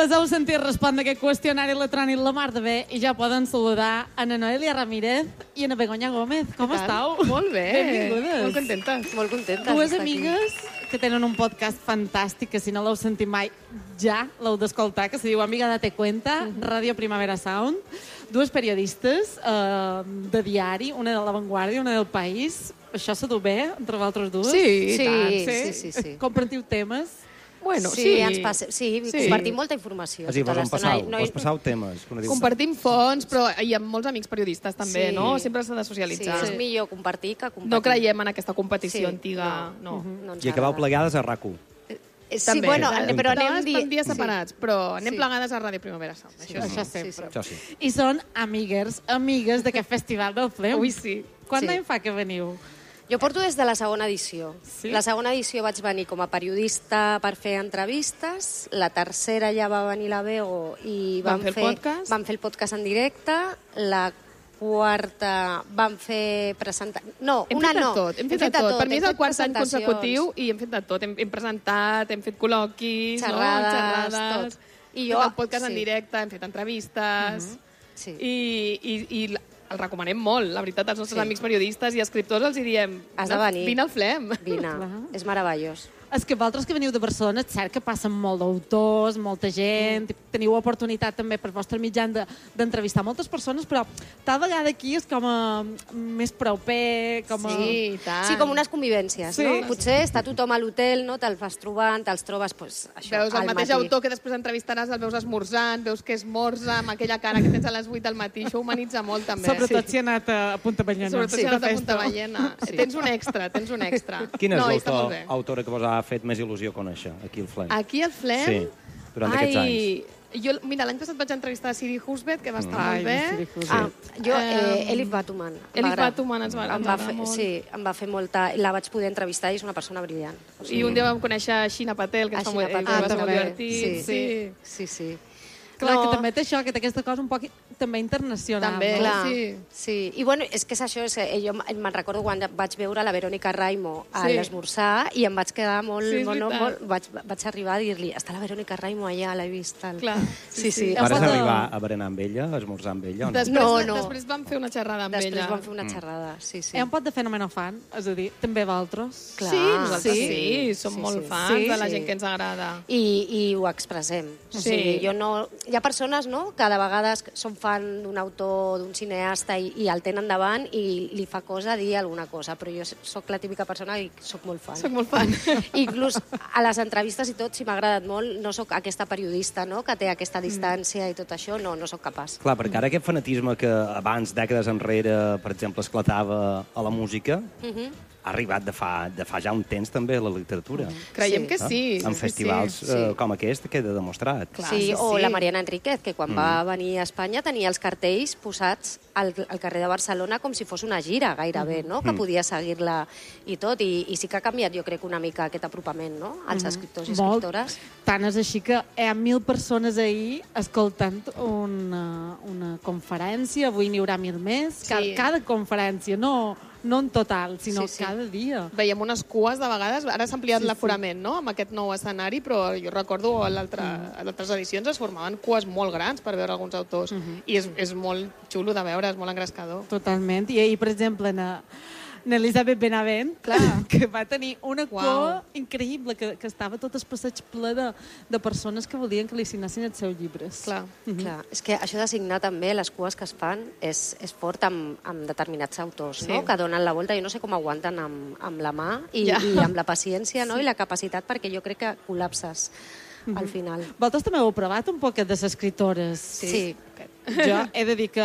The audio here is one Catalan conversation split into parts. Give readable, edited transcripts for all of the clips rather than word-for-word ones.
Les heu sentit respondre aquest qüestionari electrònic la mar de bé i ja poden saludar a na Noelia Ramírez i a na Begoña Gómez. Com estàu? Molt bé. Benvingudes. Molt contentes. Molt contentes. Dues amigues que tenen un podcast fantàstic, que si no l'heu sentit mai, ja l'heu d'escoltar, que se diu Amiga Date Cuenta, Ràdio Primavera Sound. Dues periodistes de diari, una de La Vanguardia, una del País. Això se du bé, entre vosaltres dues? Sí, sí. Compartiu temes? Bueno, sí, compartim molta informació. És a dir, vos passau temes. Compartim fons, però hi ha molts amics periodistes també, no? Sempre s'ha de socialitzar. Sí, és millor compartir que compartir. No creiem en aquesta competició antiga, no. I acabeu plegades a RAC1. Sí, bueno, però anem dies separats, però anem plegades a Ràdio Primavera Sound. Això sempre. Això sí. I són amigues d'aquest festival del Flem. Ui, sí. Quant d'any fa que veniu? Jo porto des de la segona edició. Sí? La segona edició vaig venir com a periodista per fer entrevistes, la tercera ja va venir la Bego i vam fer el podcast en directe, la quarta vam fer presentar... No, una no. Hem fet de tot. Per mi és el quart any consecutiu i hem fet de tot. Hem presentat, hem fet col·loquis, xerrades, tot. I jo, el podcast en directe, hem fet entrevistes... I el recomanem molt, la veritat, als nostres amics periodistes i escriptors els hi diem... Has de venir. Vine al Flem. Vine, és meravellós. És que vosaltres que veniu de Barcelona, és cert que passen molt d'autors, molta gent, teniu oportunitat també per vostre mitjan d'entrevistar moltes persones, però tal vegada aquí és com més proper, com a... Sí, tant. Sí, com unes convivències, no? Potser està tothom a l'hotel, no? Te'l vas trobant, te'ls trobes, doncs, això, veus el mateix autor que després entrevistaràs, el veus esmorzant, veus que esmorza amb aquella cara que tens a les 8 del matí, això humanitza molt, també. Sobretot si ha anat a Punta Ballena. Sobretot si ha anat a Punta Ballena. Tens un extra. Quina és l'autora que vos ha fet més il·lusió conèixer aquí al Flem? Aquí al Flem? Sí, durant aquests anys. Jo, mira, l'any passat vaig entrevistar a Siri Husbeth, que va estar molt bé. Jo, Elif Batuman. Elif Batuman ens va agradar molt. Sí, em va fer molta... La vaig poder entrevistar i és una persona brillant. I un dia vam conèixer a Sheena Patel, que va ser molt divertit. Sí. Clar, que també té això, que té aquesta cosa un poc també internacional. També, clar. Sí. I bueno, és que és això, jo me'n recordo quan vaig veure la Verónica Raimo a l'esmorzar i em vaig quedar molt... Vaig arribar a dir-li, està la Verónica Raimo allà, l'he vist. Clar. Sí. Vas arribar a berenar amb ella, a esmorzar amb ella? No. Després vam fer una xerrada amb ella. Després vam fer una xerrada, sí. Un pot de fenomenofan, és a dir, també vosaltres. Sí, nosaltres sí, som molt fans de la gent que ens agrada. I ho expressem. Sí. Jo no... Hi ha persones, no?, que de vegades són fan d'un autor, d'un cineasta i el tenen davant i li fa cosa dir alguna cosa, però jo sóc la típica persona i sóc molt fan. Soc molt fan. Inclús a les entrevistes i tot, si m'ha agradat molt, no sóc aquesta periodista, no?, que té aquesta distància i tot això, no sóc capaç. Clar, perquè ara aquest fanatisme que abans, dècades enrere, per exemple, esclatava a la música, ha arribat de fa ja un temps també a la literatura. Creiem que sí. En festivals com aquest queda demostrat. Sí, o la Mariana Enríquez, que quan va venir a Espanya tenia els cartells posats al carrer de Barcelona com si fos una gira, gairebé, no?, que podia seguir-la i tot. I sí que ha canviat, jo crec, una mica aquest apropament, no?, als escriptors i escriptores. Tant és així que hi ha 1.000 persones ahir escoltant una conferència, avui n'hi haurà 1.000 més. Cada conferència, no en total, sinó cada dia. Veiem unes cues de vegades, ara s'ha ampliat l'aforament, no?, amb aquest nou escenari, però jo recordo a altres edicions es formaven cues molt grans per veure alguns autors, i és molt xulo de veure, és molt engrescador. Totalment, i ahir, per exemple, n'Elisabet Benavent, que va tenir una cua increïble, que estava tot el passeig ple de persones que volien que li signessin els seus llibres. Clar. És que això de signar també, les cues que es fan, és fort amb determinats autors, no?, que donen la volta. Jo no sé com aguanten amb la mà i amb la paciència, no?, i la capacitat, perquè jo crec que col·lapses al final. Vosaltres també heu provat un poc de les escritores. Sí. Jo he de dir que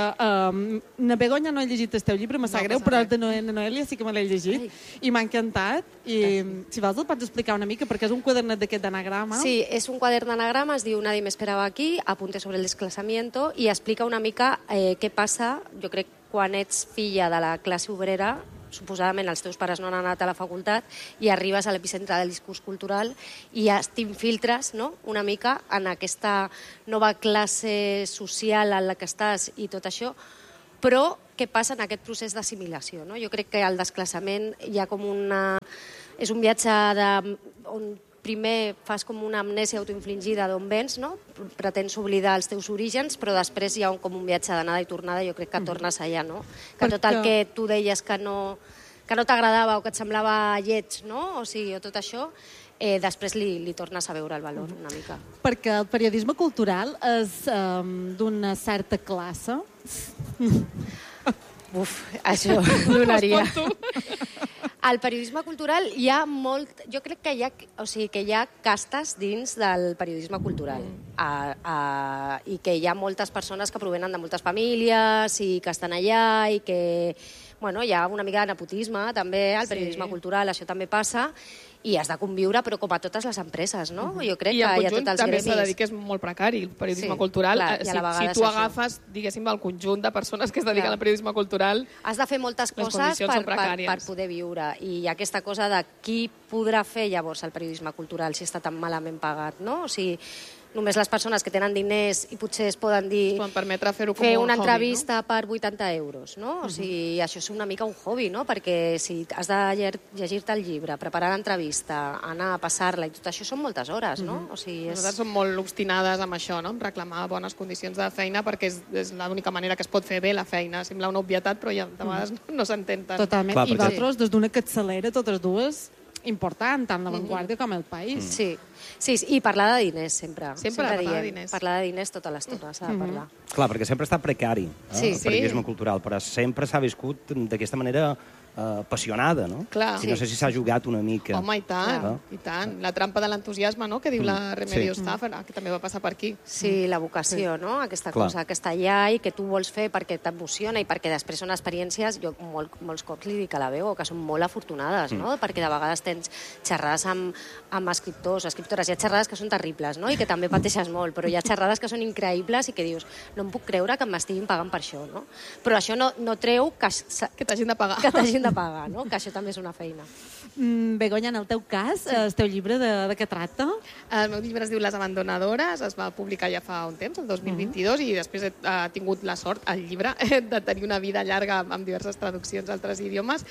na Begoña no he llegit el teu llibre, me sap greu, però el de Noelia sí que me l'he llegit i m'ha encantat. I si vols el pots explicar una mica, perquè és un quadernet d'aquest d'anagrama. Sí, és un quadern d'anagrama, es diu Nadie me esperaba aquí, apunte sobre el desclasamiento, i explica una mica què passa, jo crec, quan ets filla de la classe obrera, suposadament els teus pares no han anat a la facultat i arribes a l'epicentre del discurs cultural i t'infiltres, no?, una mica en aquesta nova classe social en la que estàs i tot això, però què passa en aquest procés d'assimilació, no? Jo crec que el desclassament hi ha com és un viatge on primer fas com una amnèsia autoinfligida d'on vens, no? Pretens oblidar els teus orígens, però després hi ha com un viatge d'anada i tornada, jo crec que tornes allà, no? Que tot el que tu deies que no t'agradava o que et semblava lleig, no? O sigui, tot això, després li tornes a veure el valor una mica. Perquè el periodisme cultural és d'una certa classe. Uf, això donaria. Al periodisme cultural hi ha molt... Jo crec que hi ha castes dins del periodisme cultural i que hi ha moltes persones que provenen de moltes famílies i que estan allà i que... Bueno, hi ha una mica de nepotisme també al periodisme cultural, això també passa, i has de conviure, però com a totes les empreses, no? Jo crec que hi ha tots els gremis. I en conjunt també s'ha de dir que és molt precari, el periodisme cultural. Si tu agafes, diguéssim, el conjunt de persones que es dediquen al periodisme cultural... Has de fer moltes coses per poder viure. I hi ha aquesta cosa de qui podrà fer llavors el periodisme cultural si està tan malament pagat, no? O sigui, només les persones que tenen diners i potser es poden dir fer una entrevista per 80 euros, no? O sigui, això és una mica un hobby, no? Perquè si has de llegir-te el llibre, preparar l'entrevista, anar a passar-la i tot això són moltes hores, no? O sigui, nosaltres som molt obstinades amb això, no? En reclamar bones condicions de feina perquè és l'única manera que es pot fer bé la feina. Sembla una obvietat, però ja de vegades no s'entén tant. Totalment. I vosaltres, des d'una capçalera, totes dues, important, tant La Vanguardia com El País. Sí, i parlar de diners, sempre. Sempre parlar de diners. Parlar de diners tota l'estona, s'ha de parlar. Clar, perquè sempre està precari el periodisme cultural, però sempre s'ha viscut d'aquesta manera apassionada, no? Clar. I no sé si s'ha jugat una mica. Home, i tant. La trampa de l'entusiasme, no?, que diu la Remedios Staff, que també va passar per aquí. Sí, la vocació, no?, aquesta cosa que està allà i que tu vols fer perquè t'emociona i perquè després són experiències, jo molts cops li dic a la veu, que són molt afortunades, no?, perquè de vegades tens xerrades amb escriptors, escriptores, hi ha xerrades que són terribles, no?, i que també pateixes molt, però hi ha xerrades que són increïbles i que dius, no em puc creure que m'estiguin pagant per això, no? Però això no treu que t'hagin de pagar. Que t'hagin de pagar, no? Que això també és una feina. Begoña, en el teu cas, el teu llibre de què tracta? El meu llibre es diu Les abandonadores, es va publicar ja fa un temps, el 2022, i després he tingut la sort, el llibre, de tenir una vida llarga amb diverses traduccions a altres idiomes,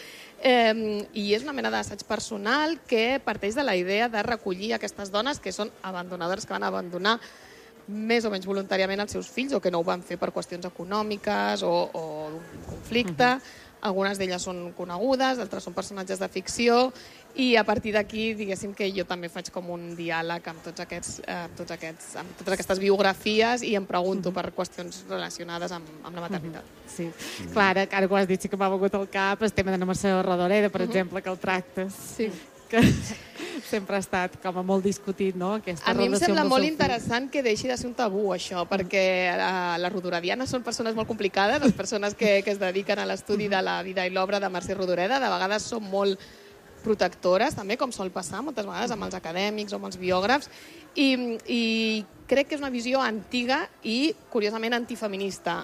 i és una mena d'assaig personal que parteix de la idea de recollir aquestes dones que són abandonadores, que van abandonar més o menys voluntàriament els seus fills o que no ho van fer per qüestions econòmiques o d'un conflicte. Algunes d'elles són conegudes, altres són personatges de ficció, i a partir d'aquí, diguéssim que jo també faig com un diàleg amb totes aquestes biografies i em pregunto per qüestions relacionades amb la maternitat. Sí, clar, ara que ho has dit, sí que m'ha begut al cap el tema de la Mercè Rodoreda, per exemple, que el tractes. Sí. Que sempre ha estat com a molt discutit, no? A mi em sembla molt interessant que deixi de ser un tabú, això, perquè les rodoredianes són persones molt complicades, les persones que es dediquen a l'estudi de la vida i l'obra de Mercè Rodoreda, de vegades són molt protectores, també, com sol passar moltes vegades amb els acadèmics o amb els biògrafs, i crec que és una visió antiga i, curiosament, antifeminista.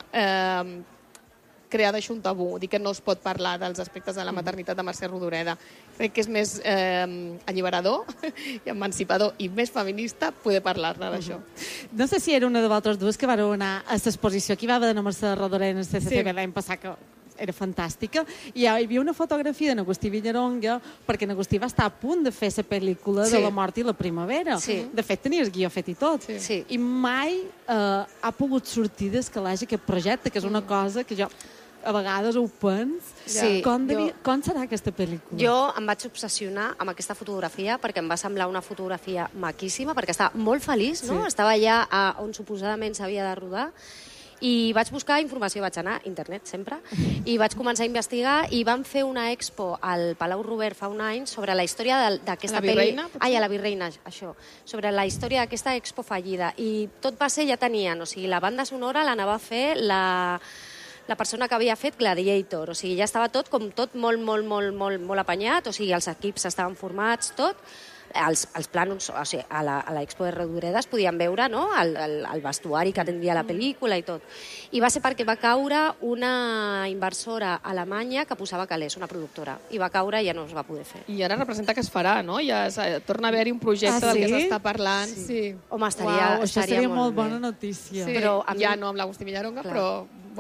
Crear d'això un tabú, dir que no es pot parlar dels aspectes de la maternitat de Mercè Rodoreda. Crec que és més alliberador i emancipador i més feminista poder parlar-ne d'això. No sé si era una de vosaltres dues que vareu anar a l'exposició que hi va haver de Mercè Rodoreda en el CCCB l'any passat, que era fantàstica, i hi havia una fotografia de Agustí Villaronga, perquè Agustí va estar a punt de fer la pel·lícula de La mort i la primavera. De fet, tenia el guió fet i tot. I mai ha pogut sortir des que l'hagi aquest projecte, que és una cosa que jo a vegades ho pens. Com serà aquesta pel·lícula? Jo em vaig obsessionar amb aquesta fotografia perquè em va semblar una fotografia maquíssima, perquè estava molt feliç, no? Estava allà on suposadament s'havia de rodar, i vaig buscar informació, vaig anar a internet sempre, i vaig començar a investigar, i van fer una expo al Palau Robert fa un any sobre la història d'aquesta pel·li... A la Virreina, això. Sobre la història d'aquesta expo fallida. I tot va ser, ja tenien, o sigui, la banda sonora l'anava a fer la persona que havia fet Gladiator, o sigui, ja estava tot molt apanyat, o sigui, els equips estaven formats, tot, els plànols, o sigui, a l'Expo de Rodoreda es podien veure, no?, el vestuari que tindria la pel·lícula i tot. I va ser perquè va caure una inversora alemanya que posava calés, una productora, i va caure i ja no es va poder fer. I ara representa que es farà, no? Ja torna a haver-hi un projecte del que s'està parlant. Home, estaria molt bona notícia. Ja no amb l'Agustí Villaronga, però, bueno...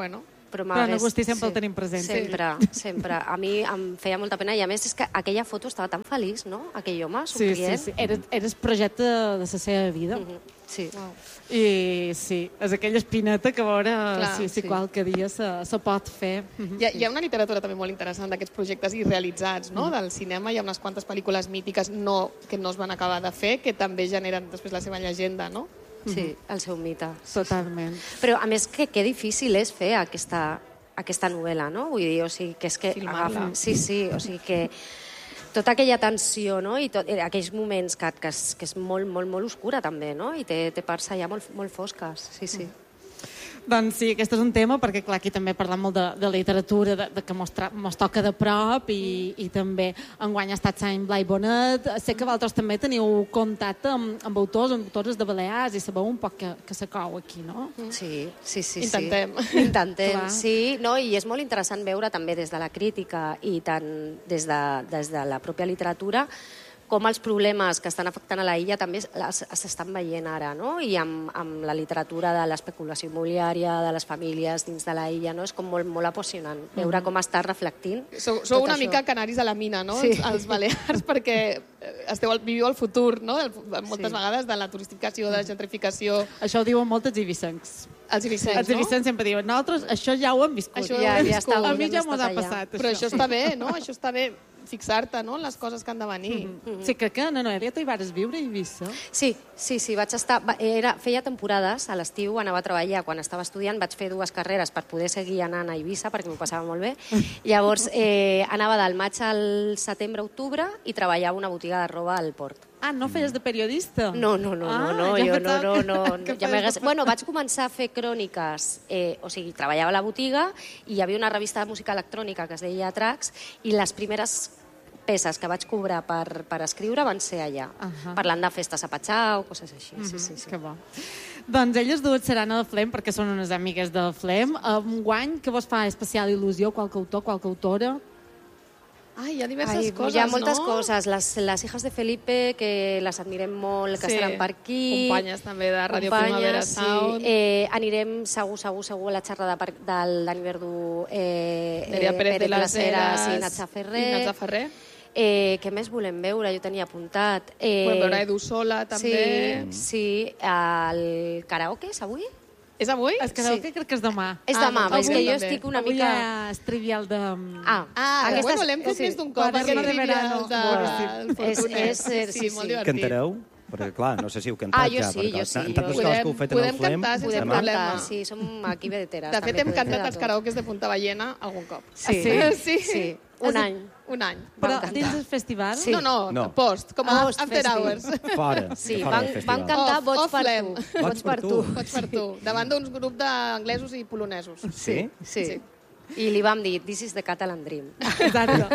Però en Agustí sempre el tenim present. Sempre, sempre. A mi em feia molta pena i a més és que aquella foto estava tan feliç, no? Aquell home somrient. Sí. Eres projecte de la seva vida. Sí. I sí, és aquella espineta que a veure si sí. qualque dia se pot fer. Hi ha una literatura també molt interessant d'aquests projectes irrealitzats, no? Del cinema hi ha unes quantes pel·lícules mítiques que no es van acabar de fer, que també generen després la seva llegenda, no? Sí, el seu mite. Totalment. Però, a més, que difícil és fer aquesta novel·la, no? Vull dir, o sigui, que és que filmar-la. Sí, o sigui que tota aquella tensió, no? I aquells moments que és molt, molt, molt oscura, també, no? I té parts allà molt fosques, sí. Doncs sí, aquest és un tema, perquè clar, aquí també parlem molt de literatura, de que mos toca de prop, i també enguany ha estat Sant Blai Bonet. Sé que vosaltres també teniu contacte amb autores de Balears i sabeu un poc que se cou aquí, no? Sí. Intentem. Sí. No, i és molt interessant veure també des de la crítica i tant des de la pròpia literatura com els problemes que estan afectant a la illa també s'estan veient ara, no? I amb la literatura de l'especulació immobiliària, de les famílies dins de la illa, no? És com molt apassionant veure com està reflectint. Sou una mica canaris a la mina, no? Sí. Els balears, perquè viviu el futur, no? Moltes vegades de la turistificació, de la gentrificació. Això ho diuen molts ibicencs. Els ibicencs, Els ibicencs sempre diuen, nosaltres això ja ho hem viscut. Això ja està, a mi ja hem mos ha estat allà. passat, Però això està bé, no? Això està bé, fixar-te, no?, en les coses que han de venir. Sí, crec que, Noelia, tu hi vares viure a Eivissa. Sí, vaig estar... Feia temporades, a l'estiu anava a treballar, quan estava estudiant vaig fer 2 carreres per poder seguir anant a Eivissa, perquè m'ho passava molt bé. Llavors, anava del maig al setembre-octubre i treballava a una botiga de roba al port. Ah, no feies de periodista? No. Bueno, vaig començar a fer cròniques, o sigui, treballava a la botiga i hi havia una revista de música electrònica que es deia Tracks i les primeres peces que vaig cobrar per escriure van ser allà, parlant de festes a Patxau, coses així. Sí. Que bo. Doncs elles dues seran a la Flem perquè són unes amigues de la Flem. Enguany, que vos fa especial il·lusió? Qualque autor, qualque autora? Hi ha diverses coses, hi ha moltes no? coses. Les hijas de Felipe, que les admirem molt, que estaran per aquí. Companyes també de Ràdio Primavera Sound. Anirem segur a la xerrada del Dani Verdú, Nerea Pérez de las Heras i Natxa Ferrer. Què més volem veure? Jo tenia apuntat. Podem veure Edu Sola, també. Sí. El karaoke és avui? És avui? El karaoke crec que és demà. És demà, doncs és que avui jo també. estic una Avui mica... és trivial de... Bueno, l'hem fet més d'un cop, Quaderno aquest de trivial verano. del Fortunet. Sí, molt divertit. Cantareu? Perquè, clar, no sé si heu cantat jo ja. sí. En tantes coses que heu fet en el Flem... cantar sense Podem problema. cantar, sí, som aquí vedeteres. De fet, hem també, cantat de els tot. karaokes de Punta Ballena algun cop. Sí. Un any. Un any. Però cantar. dins el festival? Sí. No, post, com a after hours. Fora. Sí, fora van del festival. cantar Boig Off per Flem. tu. Boig per tu. Pots per tu. Davant d'uns grups d'anglesos i polonesos. Sí? Sí. I li vam dir, this is the Catalan Dream. Exacte.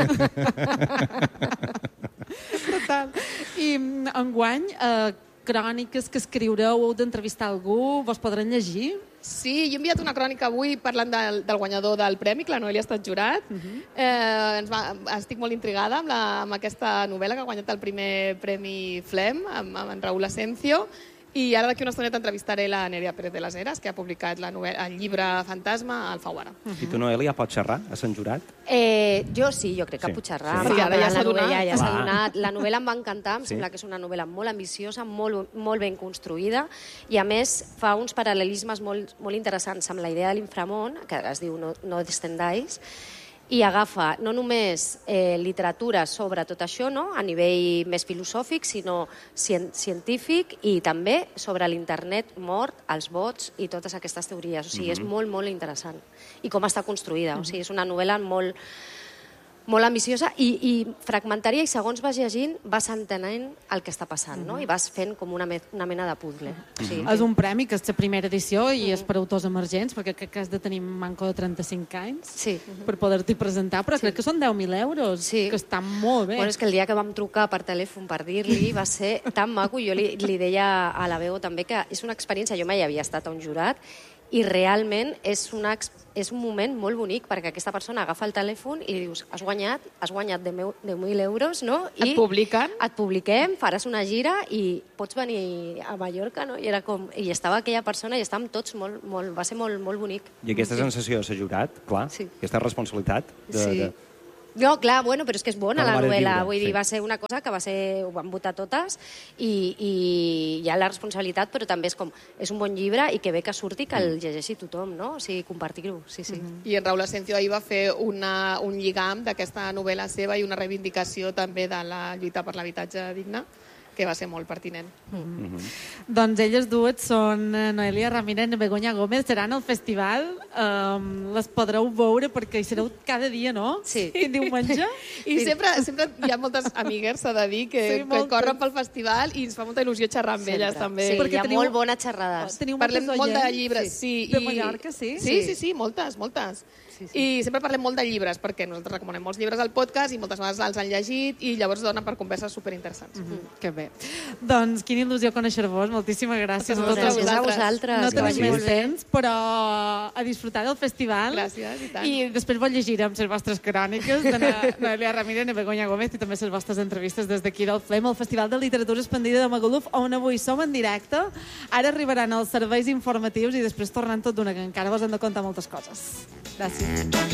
Total. I enguany, cròniques que escriureu, heu d'entrevistar algú, vos podran llegir? Sí, jo he enviat una crònica avui parlant del guanyador del premi, que la Noelia ha estat jurat. Estic molt intrigada amb aquesta novel·la que ha guanyat el primer premi Flem, amb en Raúl Asencio. I ara d'aquí una estoneta entrevistaré la Nerea Pérez de las Heras, que ha publicat el llibre Fantasma a Alfaguara. I tu, Noelia, pots xerrar a Sant Jurat? Jo crec que Sí. puc xerrar. Sí, ara ja s'ha La novel·la donat. ja s'ha Clar. donat. La novel·la em va encantar, em Sí. sembla que és una novel·la molt ambiciosa, molt ben construïda, i a més fa uns paral·lelismes molt interessants amb la idea de l'inframón, que es diu No descendáis, i agafa no només literatura sobre tot això, no? A nivell més filosòfic, sinó científic, i també sobre l'internet mort, els bots i totes aquestes teories. O sigui, és molt interessant. I com està construïda. O sigui, és una novel·la molt ambiciosa i fragmentària, i segons vas llegint vas entenent el que està passant, no? I vas fent com una mena de puzzle. O sigui, És un premi que és la primera edició i és per autors emergents, perquè crec que has de tenir manco de 35 anys Sí. per poder-t'hi presentar, però crec que són 10.000 euros, Sí. que estan molt bé. Bueno, és que el dia que vam trucar per telèfon per dir-li va ser tan maco. Jo li deia a la veu també que és una experiència, jo mai havia estat a un jurat, I realment és un moment molt bonic, perquè aquesta persona agafa el telèfon i li dius, has guanyat 10.000 euros, no? Et publiquen. Et publiquem, faràs una gira i pots venir a Mallorca, no? I estava aquella persona i estàvem tots va ser molt, molt bonic. I aquesta sensació de ser jurat, clar, aquesta responsabilitat de... No, clar, bueno, però és que és bona la novel·la. Vull dir, sí. va ser una cosa que ho van votar totes i hi ha la responsabilitat, però també és un bon llibre i que bé que surti que el llegeixi tothom, no? O sigui, compartir-ho, sí. I en Raül Asencio ahir va fer un lligam d'aquesta novel·la seva i una reivindicació també de la lluita per l'habitatge digne, que va ser molt pertinent. Doncs elles dues són Noelia Ramírez i Begoña Gómez. Seran al festival. Les podreu veure perquè hi sereu cada dia, no? Sí. I diumenge. I sempre hi ha moltes amigues, s'ha de dir, que corren pel festival i ens fa molta il·lusió xerrar amb elles, també. Sí, hi ha molt bones xerrades. Parlem molt de llibres, sí. De Mallorca, sí? Sí, moltes. I sempre parlem molt de llibres, perquè nosaltres recomanem molts llibres al podcast i moltes vegades els han llegit i llavors donen per converses superinteressants. Que bé. Doncs quina il·lusió conèixer-vos. Moltíssimes gràcies a totes Gràcies a vosaltres. No tenim més temps, però a disfrutar del festival. Gràcies, i tant. I després vos llegirem les vostres cròniques de Noelia Ramírez i Begoña Gómez i també les vostres entrevistes des d'aquí del FLEM, el Festival de Literatura Expandida de Magaluf, on avui som en directe. Ara arribaran els serveis informatius i després tornant tot d'una, que encara vos hem de contar moltes coses. Gràcies.